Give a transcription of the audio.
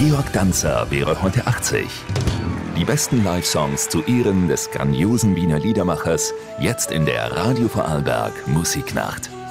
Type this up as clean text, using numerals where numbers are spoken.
Georg Danzer wäre heute 80. Die besten Live-Songs zu Ehren des grandiosen Wiener Liedermachers, jetzt in der Radio Vorarlberg Musiknacht.